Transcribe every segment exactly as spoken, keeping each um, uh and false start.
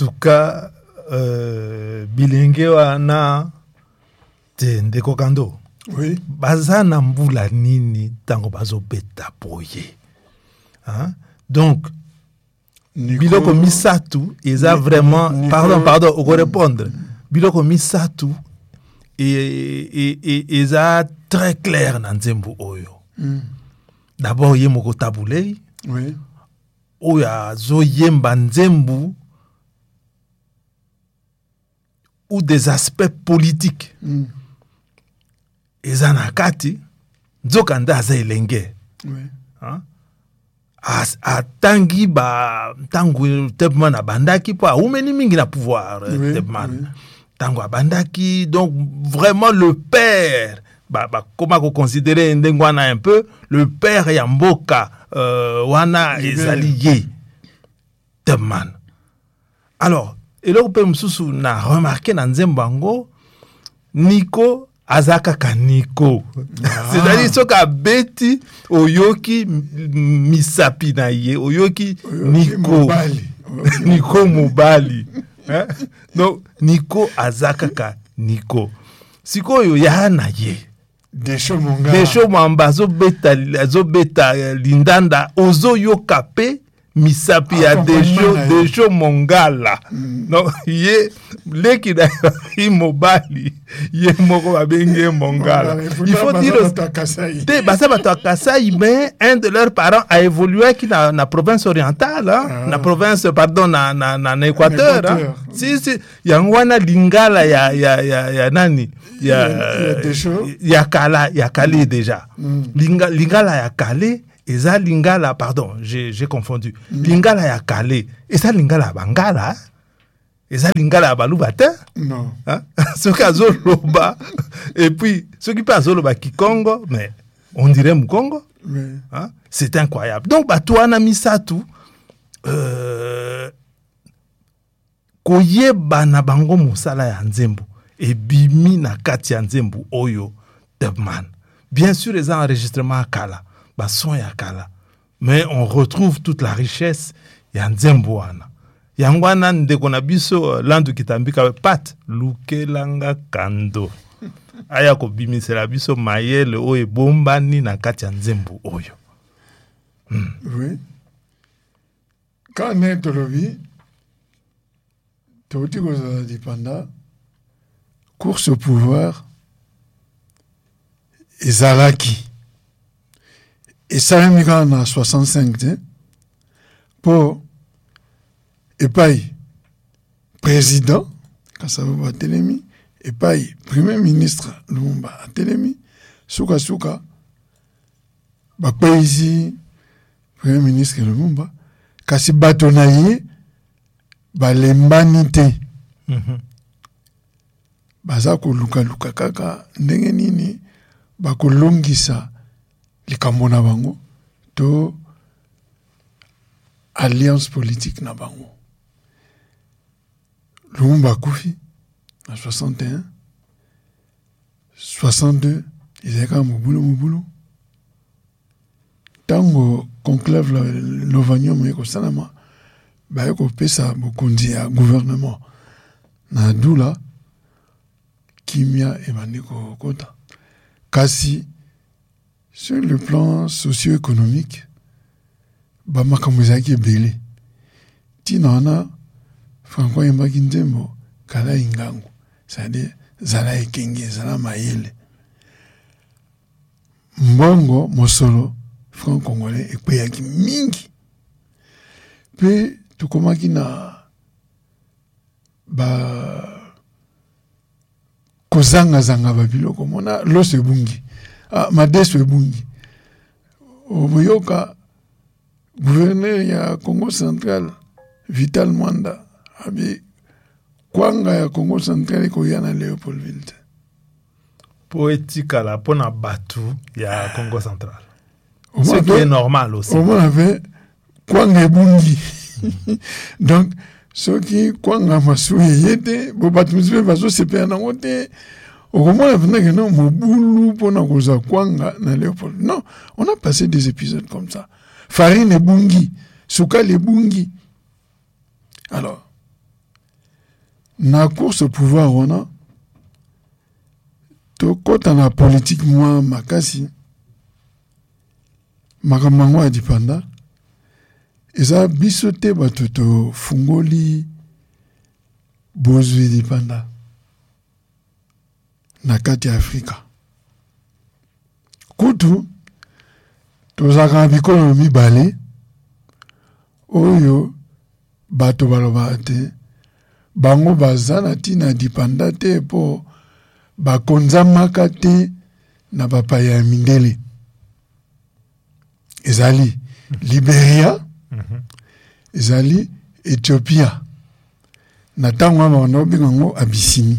tout cas euh, bilenge wana te ndeko Kando. Oui. Baza na mbula nini tango bazo beta boye. Hein? Donc Nico, biloko misatu eza vraiment Nico, pardon pardon on va répondre. Biloko misatu et et et eza très clair na nzembo oyo. Mm. D'abord ye moko tabulei. Oui. Oya zo yemba nzembo ou des aspects politiques. Mm. Eza na kati nzokanda aza elenge. Oui. Hein? As atangi ba tangu Tebman abandaki po aumeni mingi na pouvoir. Oui, Tebman. Oui. Tango abandaki, donc vraiment le père bah bah comment qu'on considérer ndengwana un peu le père ya mboka euh, wana ezalié Tebman. Alors eloko pe msusu na remarqué na nzembango Nico azaka kaniko. Ah. C'est-à-dire soka beti oyoki misapi na ye oyoki Nico Nico mobali. Hein? Donc Nico azaka ka Nico. Sikoyo ya na ye. Desho monga. Desho mwamba zo beta zo beta lindanda ozo yokape misapi ya desho desho mongala. Mm. Donc ye leki da imobali ye moko babenge mongala. Il faut dire te basa bato Kasai mais un de leurs parents a évolué qui na na province orientale hein? Ah. Na province pardon na na na, na Équateur hein? Si si yangwana lingala ya ya ya ya nani ya ya, ya kala ya kale déjà. Mm. Linga, lingala ya kale eza lingala pardon j'ai j'ai confondu. Mm. Lingala ya kale eza lingala bangala. Eza lingala ya baluba te? Non. Hein? Ce qui a zoloba et puis ce qui passe zoloba Kikongo mais on dirait Mukongo. Oui. Hein? C'est incroyable. Donc batuana misatu euh koyeba na bango musala ya nzembo et bimi na kati ya nzembo oyo Tebman. Bien sûr les enregistrements kala, ba son ya kala. Mais on retrouve toute la richesse ya nzembo wana. Yangwana ndeko na biso landu kitambika pat lukelanga kando. Aya ko bimisela biso mayele oyo bombani na kati ya nzembo oyo. Hmm. Oui. Quand on est tolobi, tout est dépendant, course au pouvoir, et Zalaki. Et ça, même quand on a soixante-cinq, pour et pas président, quand ça va à Télémi, et pas premier ministre Lumumba à Télémi, souka souka, bah ici premier ministre Lumumba, kasi batonaye, bah l'embanité, bah ça ko luka luka kaka, ndenge nini, bah ko longisa, les kamona bango, to alliance politique na bango. Lumumba Koufi, en soixante et un, soixante-deux, ils étaient comme Mobulo Mobulo. Tango conclave l'Ovanium et Kosanama, bah, il y a ça, Bokundi, gouvernement. Na Doula, Kimia et Maniko Kota. Kasi, sur le plan socio-économique, bah, Makamuzaki est belé. Tinana, Franco Yembaki Nzembo, Kala Ingangu, c'est-à-dire Zala Ekenge, Zala Mayele. Mbongo, Mosolo, franc-congolais, et puis Yaki Mingi. Puis, tout comme qui na, ba, Kozanga Zanga Babilo, comme on a, l'os bungi, ah, Mades bungi. Au Boyoka, gouverneur, il y a Congo central, Vital Mwanda. Abi kwanga ya Congo central ko yana Léopoldville. Poétique à la pona batu ya Congo central. Ce qui est normal aussi. On avait kwanga bungi. Donc ce qui kwanga masuye yete bo batu mzibe bazo sepe na ngote. Au moins venait que non mobulu pona koza kwanga na Léopold. Non, on a passé des épisodes comme ça. Farine bungi, Souka les bungi. Alors na course au pouvoir wana to kota na politique mwa makasi makambo ya dipanda eza biso te bato to fungoli bozwi dipanda na kati ya Afrika kutu tozaka bikolo mibale oyo bato baloba te bango baza na tina dipanda te po bakonzamaka te na bapaya ya mindele ezali Liberia mm-hmm. ezali Ethiopia na tango wana banobinga ngo Abyssinie.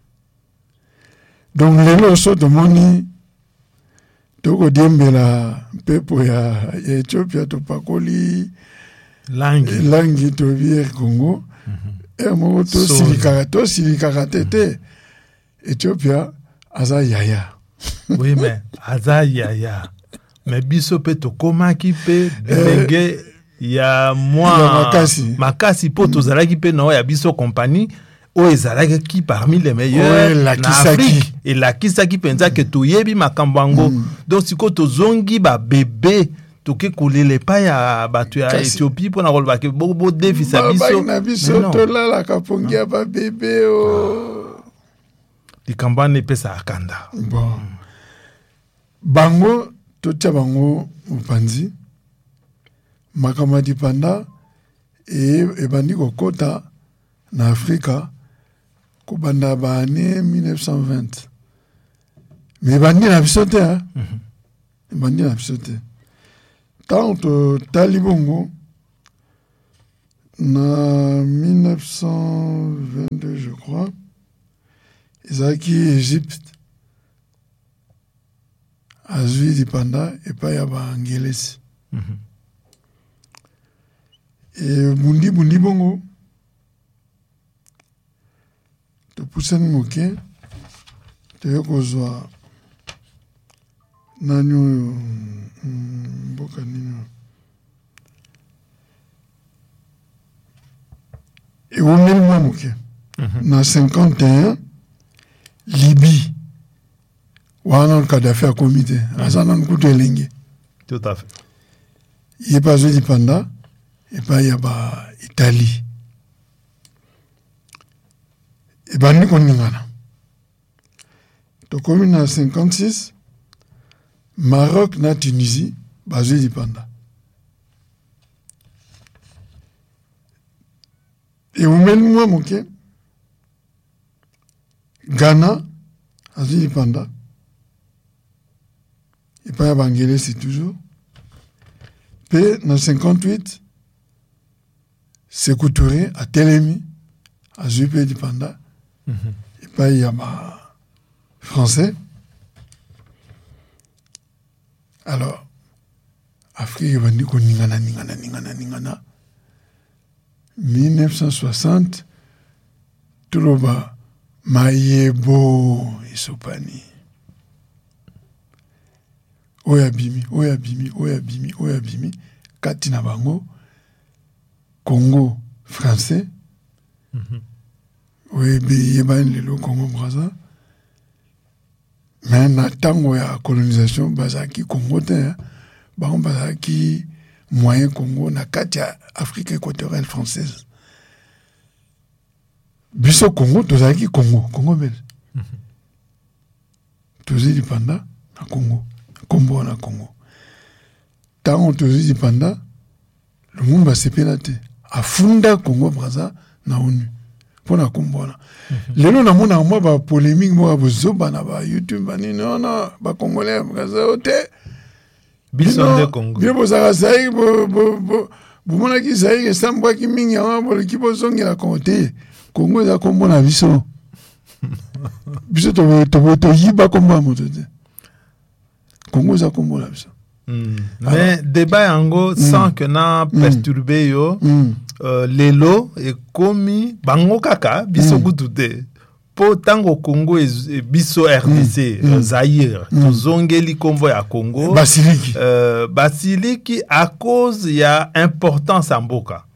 Donc lelo so tomoni toko diembela pepo ya, ya Ethiopia topakoli langi langi to bier Congo mm-hmm. e mo to so, silikaka to silikaka tete mm-hmm. Ethiopia aza yaya. Oui mais aza yaya mais biso pe to komaki pe bilenge ya moi makasi makasi po to zalaki pe no ya biso compagnie o ezalaki qui parmi les meilleurs ouais, la na Afrique et la kisaki penza que to yebi makambango mm. donc siko to zongi ba bébé to ke kolele pa ya batu ya Ethiopie pour na kolba ke bo bo défi sa biso na biso to la la kapongia ba bébé o di kambane pesa akanda bon bango to tia bango upanzi makama dipanda e ebandi kokota na Afrika kubanda ba ane mille neuf cent vingt mais bandi na biso te hein mm-hmm. bandi na biso te tant talibongo na mille neuf cent vingt-deux je crois ezaki Égypte azwi dipanda epai ya baangelesi mm-hmm. e bundi bundi bongo topusani moke toye kozwa nani oyo mboka nini ewomeli mwa moke mm-hmm. na cinquante et un Libye wana Kadhafi akomi te aza nanu kutu elenge tout à fait ye pa azwi dipanda epai ya ba Italie ebandi koningana tokomi na cinquante-six Maroc na Tunisie bazwi dipanda ewumeli mwa moke Ghana azwi dipanda epai ya bangelesi toujours pe na cinquante-huit Sékou Touré a telemi azwi pe dipanda mm-hmm. epai ya ba français alors Afrique ebandi koningana ningana ningana ningana mille neuf cent soixante tuloba mayebo isopani oya bimi oya bimi oya bimi oya bimi kati na bango Congo français mm-hmm. oui bi yebani lelo Congo Brazza mais na tango ya colonisation bazaki Congo te bango bazaki moyen Congo na kati ya Afrique équatoriale française biso Congo tozalaki Congo Congo belge mm-hmm. tozali dipanda na Congo Kombo na Congo tango tozali dipanda lumumba sepela te afunda Congo Brazza na ONU pona kombona mm-hmm. lelo na mona mwa ba polémique mwa bozoba na ba YouTube bani non non ba congolais Brazza te biso de Congo bien bozaka sai bo bo bo bomona ki sai ke sambwa ki mingi ya bo ki bozongela Congo Congo eza kombo na biso biso to to to yiba kombo moto te Congo eza kombo na biso mm. mais débat yango mm. sans que na perturber yo mm. euh, lelo e komi bango kaka biso kutu te po tango Congo e biso R D C mm. Zaire mm. tozongeli kombo ya Congo basiliki euh, basiliki à cause ya importance ya mboka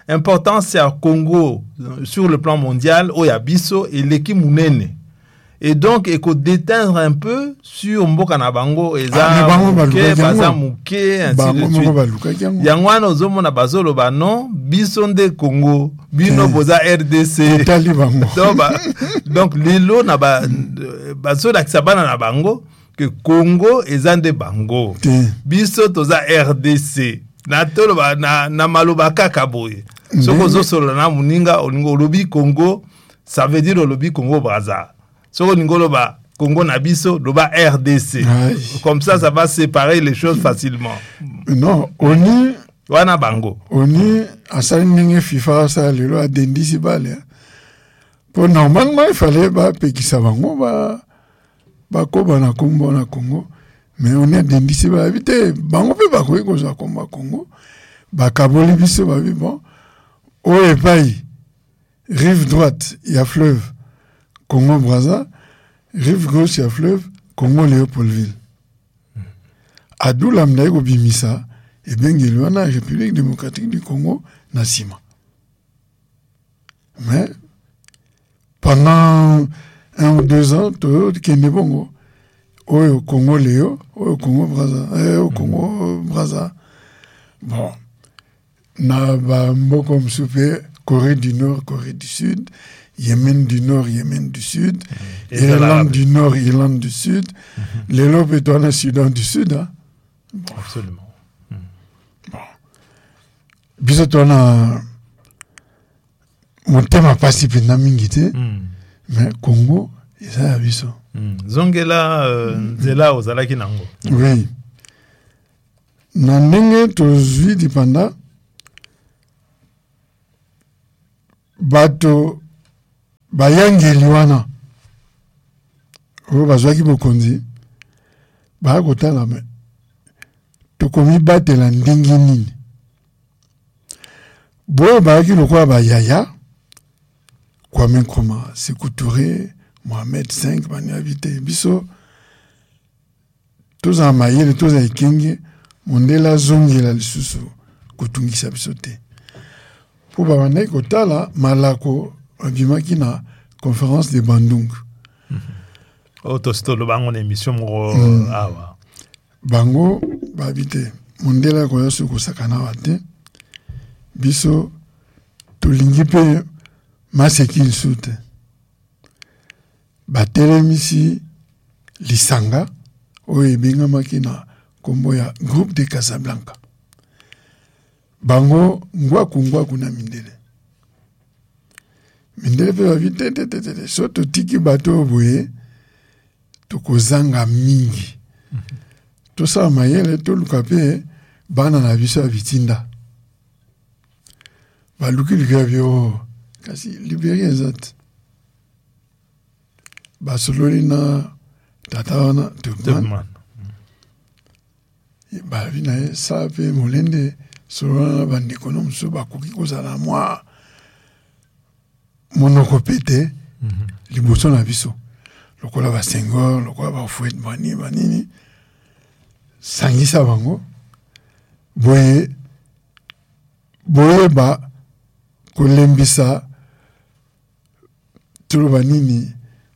important c'est à Congo sur le plan mondial où il y a Bisso et l'équipe Mounene. Et donc, il faut déteindre un peu sur Mboka na bango, Eza Mouké, Baza Mouké, ainsi de suite. Yangwana Ozomona Bazolo Banon, Bisonde Congo, Bino Boza R D C. Donc, Lilo na Bazolo Aksabana na bango, que Congo Ezande Bango. Biso Toza R D C. Na tolo ba na na maloba kakaboye. Soko zo solo na muninga olingo lobi Congo, ça veut dire le lobby Congo Braza. Soko ningolo ba Congo na biso loba R D C. Aïe. Comme ça ça va séparer les choses facilement. Non, oni wana bango. Oni asali ninge FIFA ça lelo a dendisi bale. Pour normalement il fallait ba pekisa bango ba ba ko bana Congo na Congo. Mais on est dendisi ba vite bango pe ba ko ko za komba Congo. Ba kaboli biso ba bi bon. O e pai rive droite, il y a fleuve Congo-Brazza, rive gauche, il y a fleuve Congo-Léopoldville. À d'où l'amnaï au Bimisa, et bien il y a la République démocratique du Congo, Nassima. Mais pendant un ou deux ans, tout le monde qui est bon, au Congo-Léo, au Congo-Brazza, au Congo-Brazza. Bon, na ba mbokom soupe Corée du Nord, Corée du Sud, Yémen du Nord, Yémen du Sud, mmh. Irlande du Nord, Irlande du Sud, mmh. les lobes et toi, le Soudan du Sud. Hein? Bon. Absolument. Mmh. Bon. Bisous, on a mon thème a passé pour Namingité, mais Congo, et ça a bisous. Zongela, Zela, Ozala Kinango. Oui. Nanenge, tozui dipanda, bato, bayangeli wana oyo bazwaki bokonzi baya kotala me tokomibatela ndenge nini boyo bayaki lokola bayaya Kwame Nkrumah, Sékou Touré, Mohamed cinq bani habite biso toza mayele toza ekenge mondela zongela lisusu kotungisa biso te po babandaki kotala malako abimaki na conférence de Bandung. Otosto lo bango na émission mo awa. Bango babite mondela ko yaso ko sakana wate. Biso tolingi pe maseki nsute. Batelemisi lisanga oye benga makina kombo ya groupe de Casablanca. Bango ngwa kungwa kuna mindele. Mindele pe vite te te te so to tiki bato boye to kozanga mingi to sa mayele to lukape bana na biso vitinda ba luki lugavyo kasi Libéria zat ba sololina tatawana tubman ba vina sa pe molende sololina bandiko no so ba kuki kozala moi monoko pete mm-hmm. liboso na biso lokola ba Senghor lokola ba Fouet bani banini sangisa bango boye boye ba kolembisa tulo banini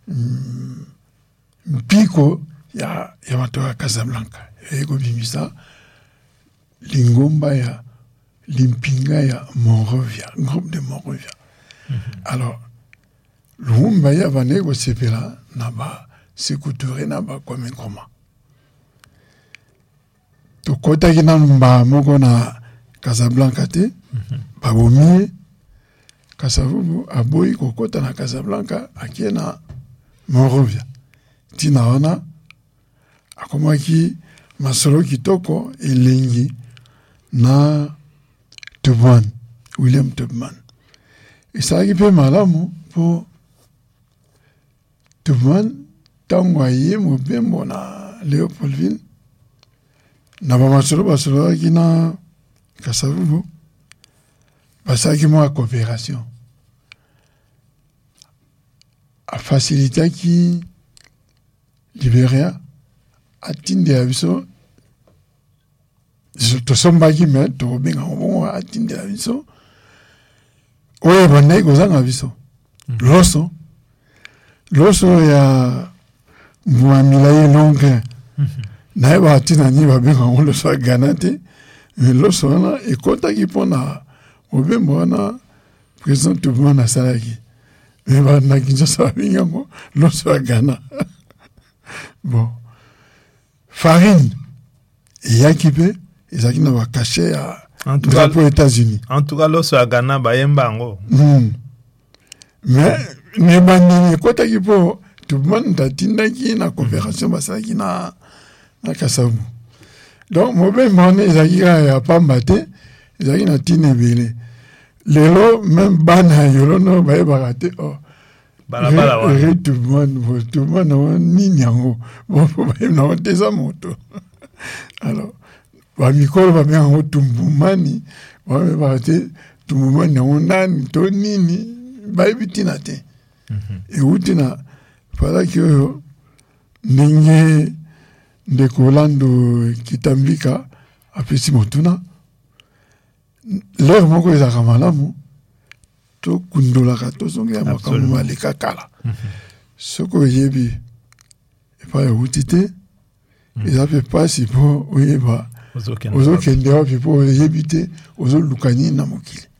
mpiko ya ya watu wa Casablanca eko bimisa lingomba ya limpinga ya Monrovia groupe de Monrovia. Mm-hmm. Alors, l'Oumba ya va négocier là, n'a-ba, Sékou Touré, n'a-ba, Kwame Nkrumah. To kota ki na mba moko na Casablanca te, ba bomi, Kasavubu, aboyi kokota na Casablanca, akie na Monrovia. Tina wana, akomaki masolo kitoko elengi na Tubman, William Tubman. Et ça a été malamu pour tout le monde, tant que mon bien bon à Léopoldville, n'a pas marché le basolo qui n'a qu'à savoir, parce que moi coopération, a facilité qui Libéria a tindé à biso, je te sens pas qui met, tu bien en bon à tindé à biso. oyo bandaki kozanga biso loso loso ya mbuma milai longue nayeba ntina nini babengango loso ya Ghana te mais loso wana ekɔtaki mpona mobembo wana président Tubman asalaki mais bana Kinshasa babengi yango loso ya Ghana. Bon farine eyaki mpe ezalaki na bakashe ya drapeau États-Unis. En tout cas loso ya Ghana bayemba yango mm. mais ne bandini ekɔtaki mpo Tubman tatindaki na coopération basalaki na na Kasavu. Donc mobembo wana ezalaki kaka ya pamba te ezalaki na ntina ebele lelo même bana yolo no bayebaka te oh balabala wana Tubman Tubman wana nini yango bayebna yango te eza moto. Alors bamikolo babenga yango Tumbumani bayebaka te Tumbumani yango nani to nini bayebi ntina te euti na falaki oyo ndenge ndeko Orlando Kitambika apesi motuna lere moko ezalaka malamu tokundolaka tozongela makambo maleka kala soki oyebi epai euti te eza mpe mpasi mpo oyeba ozokende wapi mpo oyebi te ozoluka nini na mokili.